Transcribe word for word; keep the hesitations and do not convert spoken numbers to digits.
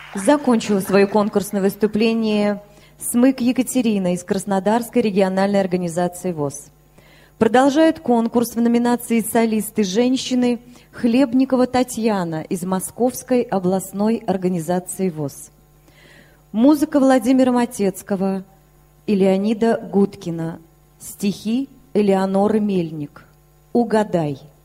Закончила свое конкурсное выступление Смык Екатерина из Краснодарской региональной организации ВОС. Продолжает конкурс в номинации «Солисты женщины» Хлебникова Татьяна из Московской областной организации ВОС. Музыка Владимира Матецкого и Леонида Гудкина. Стихи Элеоноры Мельник. «Угадай».